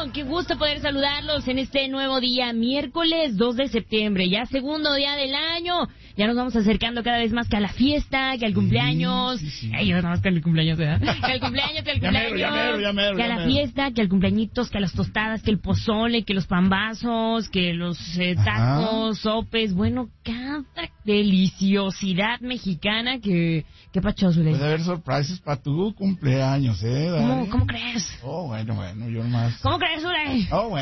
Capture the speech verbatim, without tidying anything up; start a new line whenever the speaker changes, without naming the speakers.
Qué gusto poder saludarlos en este nuevo día, miércoles dos de septiembre, ya segundo día del año. Ya nos vamos acercando cada vez más que a la fiesta, que al cumpleaños. Sí, sí, sí. Ay, yo nada más que al cumpleaños, ¿verdad? Que al cumpleaños, que al cumpleaños.
Ya mero, ya mero,
que a
ya
la
mero.
fiesta, que al cumpleañitos, que a las tostadas, que el pozole, que los pambazos, que los eh, tacos, sopes. Bueno, cada deliciosidad mexicana que... ¿Qué pacho, Zule?
Puede haber sorpresas para tu cumpleaños, ¿eh?
¿Cómo, ¿Cómo crees?
Oh, bueno, bueno, yo más.
¿Cómo crees, Zule?
Oh, bueno.